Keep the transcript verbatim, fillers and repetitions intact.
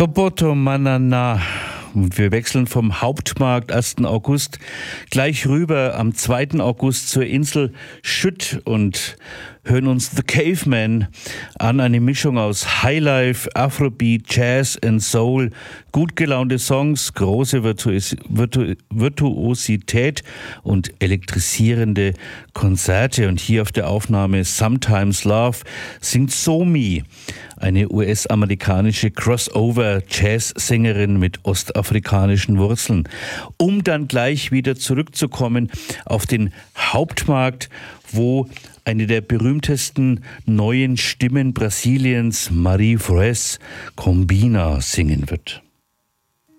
Koboto Manana. Und wir wechseln vom Hauptmarkt ersten August gleich rüber am zweiten August zur Insel Schütt und hören uns The Caveman an, eine Mischung aus Highlife, Afrobeat, Jazz und Soul, gut gelaunte Songs, große Virtuos- Virtu- Virtuosität und elektrisierende Konzerte. Und hier auf der Aufnahme Sometimes Love singt Somi, eine U S-amerikanische Crossover-Jazz-Sängerin mit ostafrikanischen Wurzeln. Um dann gleich wieder zurückzukommen auf den Hauptmarkt, wo eine der berühmtesten neuen Stimmen Brasiliens, Marie Froes, Combina, singen wird.